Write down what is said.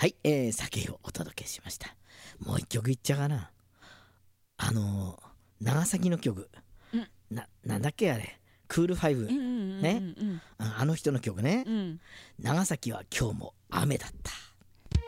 はい、酒をお届けしました。もう一曲いっちゃうかな。長崎の曲、 うんなんだっけあれ、クールファイブ、 うんうんうんうんね、あの人の曲ね、 うん長崎は今日も雨だった。